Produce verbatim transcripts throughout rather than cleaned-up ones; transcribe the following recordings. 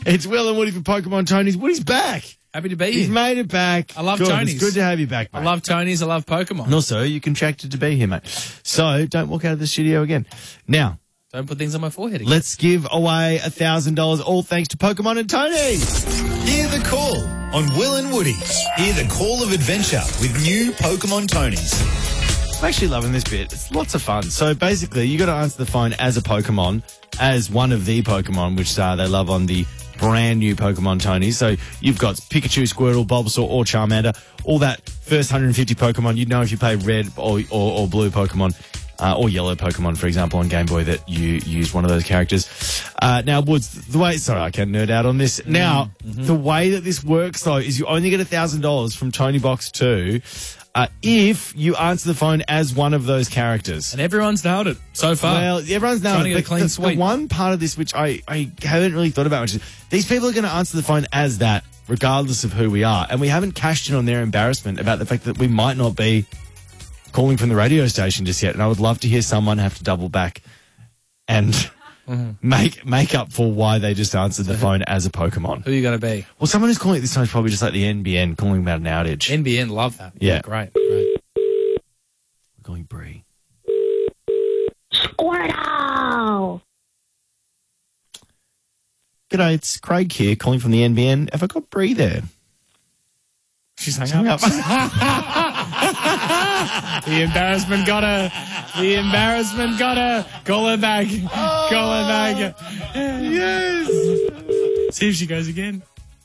It's Will and Woody for Pokemon Tony's. Woody's back. Happy to be He's here. made it back. I love good. Tony's. It's good to have you back, mate. I love Tony's. I love Pokemon. And also, you're contracted to be here, mate. So don't walk out of the studio again. Now, Don't put things on my forehead again. let's give away one thousand dollars, all thanks to Pokemon and Tony. Hear the call on Will and Woody. Hear the call of adventure with new Pokemon Tonys. I'm actually loving this bit. It's lots of fun. So basically, you got to answer the phone as a Pokemon, as one of the Pokemon, which uh, they love on the brand new Pokemon Tony. So you've got Pikachu, Squirtle, Bulbasaur, or Charmander. All that first one hundred fifty Pokemon. You'd know if you play red or, or, or blue Pokemon. Uh, or yellow Pokemon, for example, on Game Boy that you used one of those characters. Uh, now, Woods, the way, sorry, I can't nerd out on this. Now, Mm-hmm. the way that this works, though, is you only get one thousand dollars from Tony Box two uh, if you answer the phone as one of those characters. And everyone's nailed it so far. Well, everyone's now Trying to get a the, clean the, sweep. the one part of this which I, I haven't really thought about much is these people are going to answer the phone as that, regardless of who we are. And we haven't cashed in on their embarrassment about the fact that we might not be calling from the radio station just yet, and I would love to hear someone have to double back and Mm-hmm. make make up for why they just answered the phone as a Pokemon. Who are you going to be? Well, someone who's calling it this time is probably just like the N B N calling about an outage. N B N, love that. Yeah. Great, great. We're calling Bree. Squirtle! G'day, it's Craig here calling from the N B N. Have I got Bree there? She's hung Hung up. up. The embarrassment got her. The embarrassment got her. Call her back. Call her back. Yes. See if she goes again.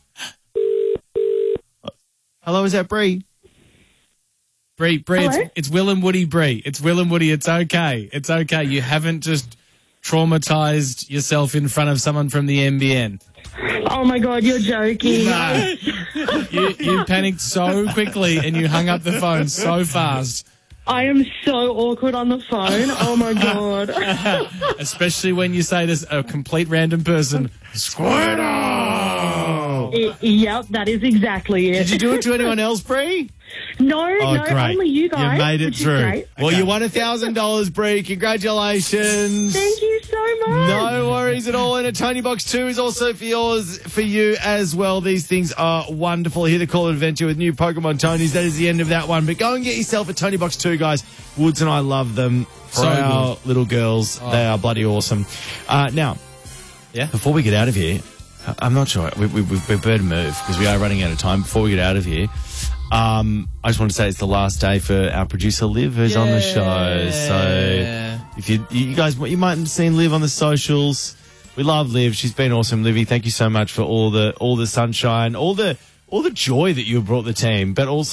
Hello, is that Bree? Bree, Bree, it's, Hello? it's Will and Woody, Bree. It's Will and Woody. It's okay. It's okay. You haven't just traumatized yourself in front of someone from the N B N. Oh my God, you're joking. No. you, you panicked so quickly and you hung up the phone so fast. I am so awkward on the phone. Oh my God. Especially when you say this a complete random person, Squirtle! I- yep, that is exactly it. Did you do it to anyone else, Bree? No, Oh, no, great. only you guys. You made it which is through. great. Well, you won one thousand dollars, Bree. Congratulations. Thank you so much. No worries at all. And a Tony Box two is also for yours, for you as well. These things are wonderful. Hear the call of adventure with new Pokemon Tonys. That is the end of that one. But go and get yourself a Tony Box two, guys. Woods and I love them. For So our little girls, Oh. they are bloody awesome. Uh, now, Yeah? before we get out of here, I- I'm not sure. We, we, we better move because we are running out of time. Before we get out of here, um, I just want to say it's the last day for our producer Liv, who's on the show. So if you you guys, you might have seen Liv on the socials. We love Liv. She's been awesome, Livy. Thank you so much for all the all the sunshine, all the all the joy that you brought the team, but also